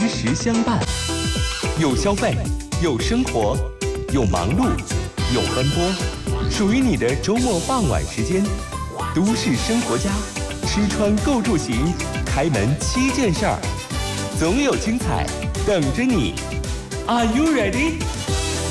时时相伴，有消费，有生活，有忙碌，有奔波，属于你的周末傍晚时间。都市生活家，吃穿购住行，开门7件事儿，总有精彩等着你。Are you ready?